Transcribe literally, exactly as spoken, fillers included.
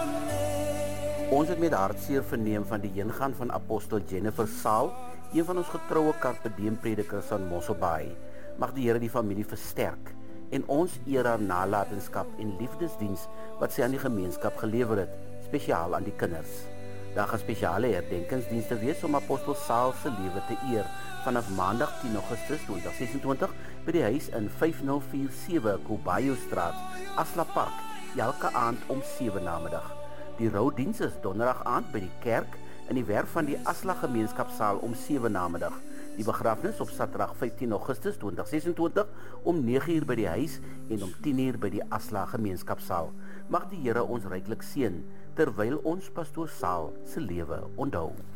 Ons het met hartseer verneem van die heengaan van apostel Jennifer Saal, een van ons getroue Carpe Diem predikers aan Mosselbaai. Mag die Here die familie versterk en ons eer haar nalatenskap en liefdesdiens wat sy aan die gemeenskap gelewer het, spesiaal aan die kinders. Daar gaan spesiale herdenkingsdienste wees om apostel Saal se lewe te eer vanaf maandag tien Augustus tweeduisend ses-en-twintig by die huis in vyf nul vier sewe Kobayo Straat, Asla Park, elke aand om sewe namiddag. Die roudiens is donderdag aand by die kerk in die werf van die Asla gemeenskapsaal om sewe namiddag. Die begrafnis op Saterdag vyftien Augustus tweeduisend ses-en-twintig om nege uur by die huis en om tien uur by die Asla gemeenskapsaal. Mag die Here ons ryklik seën terwyl ons pastoor Saal se lewe onthou.